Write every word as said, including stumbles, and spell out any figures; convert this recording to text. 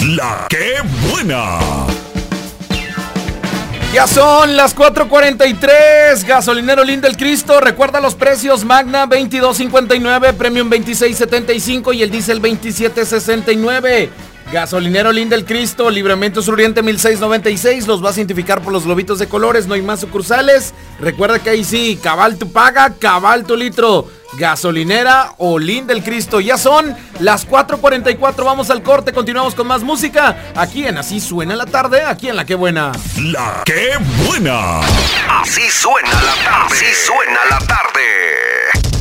La que buena. Ya son las cuatro cuarenta y tres. Gasolinero Lin del Cristo. Recuerda los precios: Magna veintidós cincuenta y nueve, Premium veintiséis setenta y cinco y el Diesel veintisiete sesenta y nueve. Gasolinero Lin del Cristo, Libramiento Sur Oriente mil seiscientos noventa y seis. Los vas a identificar por los globitos de colores. No hay más sucursales. Recuerda que ahí sí, cabal tu paga, cabal tu litro. Gasolinera o Lin del Cristo. Ya son las cuatro cuarenta y cuatro. Vamos al corte. Continuamos con más música. Aquí en Así Suena la Tarde. Aquí en La Que Buena. La que buena. Así suena la tarde. Así suena la tarde.